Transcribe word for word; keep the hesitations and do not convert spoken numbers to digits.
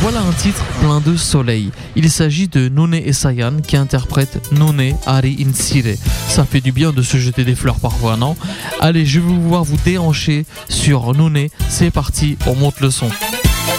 Voilà un titre plein de soleil. Il s'agit de Nune Esayan qui interprète Nune Ari Insire. Ça fait du bien de se jeter des fleurs parfois, non? Allez, je vais vous voir vous déhancher sur Nune. C'est parti, on monte le son.